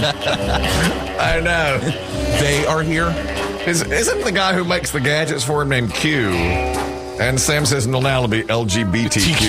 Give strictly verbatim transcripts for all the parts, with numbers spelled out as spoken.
I know. They are here. Is, isn't the guy who makes the gadgets for him named Q? And Sam says it'll now be L G B T Q.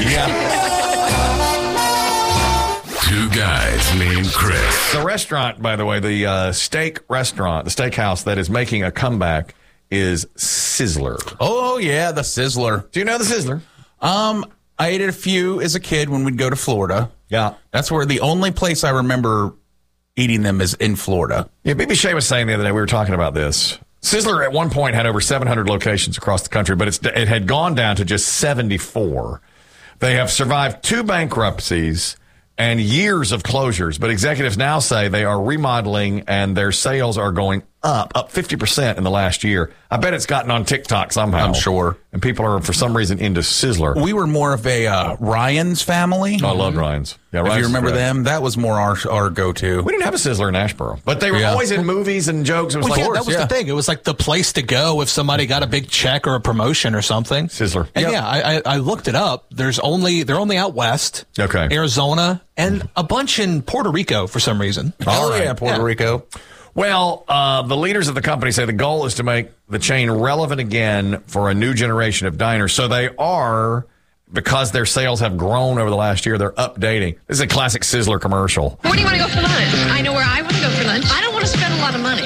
Two guys named Chris. The restaurant, by the way, the uh, steak restaurant, the steakhouse that is making a comeback is Sizzler. Oh, yeah, the Sizzler. Do you know the Sizzler? Um, I ate at a few as a kid when we'd go to Florida. Yeah. That's where the only place I remember eating them is in Florida. Yeah, B B Shea was saying the other day, we were talking about this. Sizzler at one point had over seven hundred locations across the country, but it's, it had gone down to just seventy-four. They have survived two bankruptcies and years of closures, but executives now say they are remodeling and their sales are going up, up fifty percent in the last year. I bet it's gotten on TikTok somehow. I'm sure. And people are, for some reason, into Sizzler. We were more of a uh, Ryan's family. Oh, I loved Ryan's. Yeah, If Ryan's you remember is great. them, that was more our our go-to. We didn't have a Sizzler in Asheboro, but they were Yeah. always in movies and jokes. It was Well, like, yeah, course, that was yeah. the thing. It was like the place to go if somebody got a big check or a promotion or something. Sizzler. And Yep. yeah, I, I, I looked it up. There's only they're only out west, Okay. Arizona, and a bunch in Puerto Rico for some reason. Oh, right. yeah, Puerto Yeah. Rico. Well, uh, the leaders of the company say the goal is to make the chain relevant again for a new generation of diners. So they are, because their sales have grown over the last year, they're updating. This is a classic Sizzler commercial. Where do you want to go for lunch? I know where I want to go for lunch. I don't want to spend a lot of money.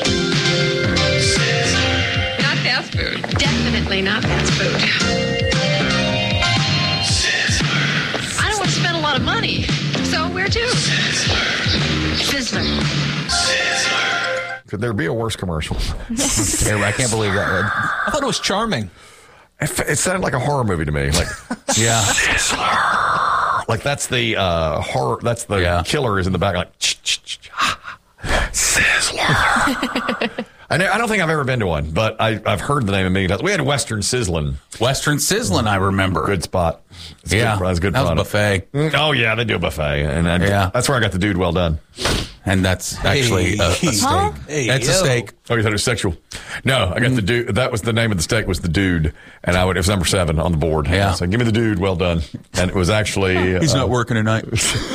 Not fast food. Definitely not fast food. I don't want to spend a lot of money. So where to? Sizzler. Could there be a worse commercial? Terrible. I can't believe that one. I thought it was charming. It, f- it sounded like a horror movie to me. Like, Yeah. Sizzler. Like that's the uh, horror. That's the Yeah. killer is in the back. Like, ch- ch- ch- Sizzler. I, know, I don't think I've ever been to one, but I, I've heard the name a million times. We had Western Sizzlin'. Western Sizzlin', I remember. Good spot. It's Yeah. good, that's good That was a product. buffet. Mm, Oh, yeah, they do a buffet. And I, Yeah. that's where I got the dude well done. And that's actually a, a steak. Huh? Hey, That's a yo. steak. Oh, you thought it was sexual? No, I got the dude. That was the name of the steak was the dude. And I would, it was number seven on the board. Yeah. So give me the dude, well done. And it was actually. He's uh, not working tonight.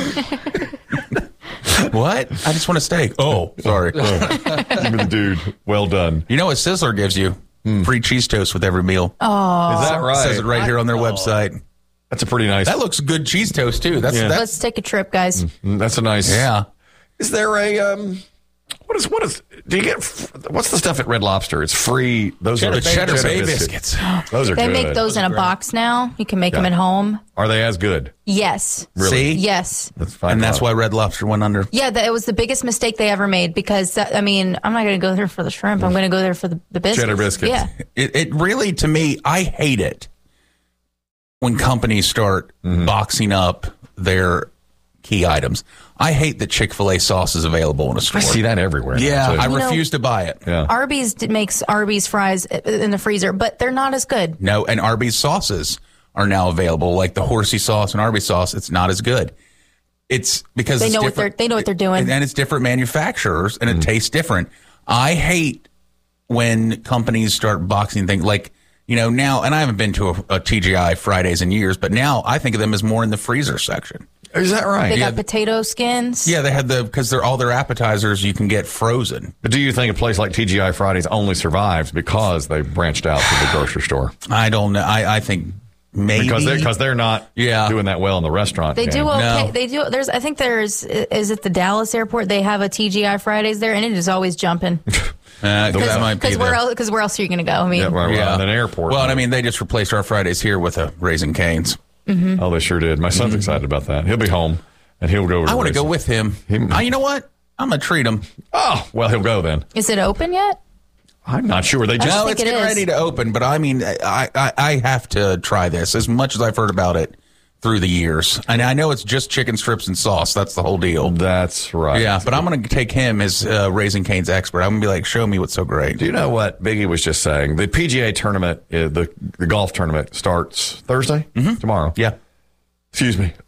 What? I just want a steak. Oh, sorry. Give me the dude, well done. You know what Sizzler gives you? Free cheese toast with every meal. Oh, Is that right? It says it right here on their website. That's a pretty nice. That looks good cheese toast, too. That's Yeah. that's let's take a trip, guys. That's a nice. yeah. Is there a um? What is what is? Do you get? What's the stuff at Red Lobster? It's free. Those Cheddar are Bay- Cheddar Bay biscuits. Those are They good. make those in a box now. You can make them Yeah. at home. Are they as good? Yes. Really? See? Yes. That's fine. And that's why Red Lobster went under. Yeah, that, it was the biggest mistake they ever made because, that, I mean, I'm not going to go there for the shrimp. I'm going to go there for the, the biscuits. Cheddar biscuits. Yeah. It, it really, to me, I hate it when companies start Mm-hmm. boxing up their key items. I hate that Chick-fil-A sauce is available in a store. I see that everywhere. now, Yeah, too. I You know- refuse to buy it. yeah. Arby's d- makes Arby's fries in the freezer, but they're not as good. No, and Arby's sauces are now available, like the horsey sauce and Arby's sauce. It's not as good. It's because They it's know what different- they're- they know what they're doing. and, and it's different manufacturers, and it tastes different. I hate when companies start boxing things like, you know, now, and I haven't been to a, a T G I Fridays in years, but now I think of them as more in the freezer section. Is that right? They Yeah. got potato skins. Yeah, they had the because they're all their appetizers you can get frozen. But do you think a place like T G I Fridays only survives because they branched out to the grocery store? I don't know. I, I think maybe Because they're, because they're not Yeah. doing that well in the restaurant. They do game. okay. No. They do. There's. I think there's. Is it the Dallas airport? They have a T G I Fridays there, and it is always jumping. uh, that might be Because where the- else? Because where else are you going to go? I mean, Yeah, well, Yeah. in an airport. Well, and I mean, they just replaced our Fridays here with a Raising Cane's. Oh, they sure did. My son's excited about that. He'll be home, and he'll go over I to want to go Raisin- with him. He- Uh, you know what? I'm gonna treat him. Oh, well, he'll go then. is it open yet? I'm not sure. They just... don't No, think it's it getting is. ready to open, but I mean, I, I I have to try this as much as I've heard about it through the years. And I know it's just chicken strips and sauce. That's the whole deal. That's right. Yeah, but I'm going to take him as uh, Raising Cane's expert. I'm going to be like, show me what's so great. Do you know what Biggie was just saying? The P G A tournament, uh, the, the golf tournament starts Thursday? Mm-hmm. Tomorrow. Yeah. Excuse me.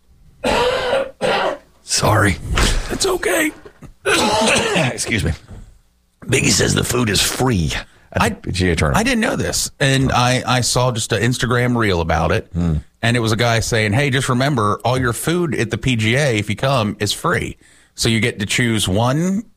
Sorry. It's okay. Excuse me. Biggie says the food is free at the I- P G A tournament. I didn't know this. And I, I saw just an Instagram reel about it. And it was a guy saying, hey, just remember, all your food at the P G A, if you come, is free. So you get to choose one